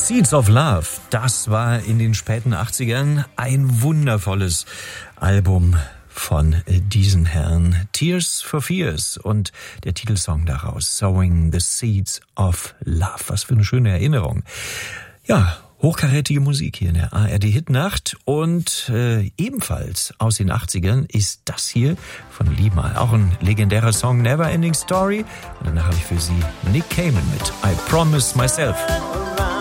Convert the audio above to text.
Seeds of Love, das war in den späten 80ern ein wundervolles Album von diesen Herren. Tears for Fears und der Titelsong daraus, Sowing the Seeds of Love. Was für eine schöne Erinnerung. Ja, hochkarätige Musik hier in der ARD-Hitnacht und ebenfalls aus den 80ern ist das hier von Liebmal. Auch ein legendärer Song, Never Ending Story. Und danach habe ich für Sie Nick Cayman mit I Promise Myself.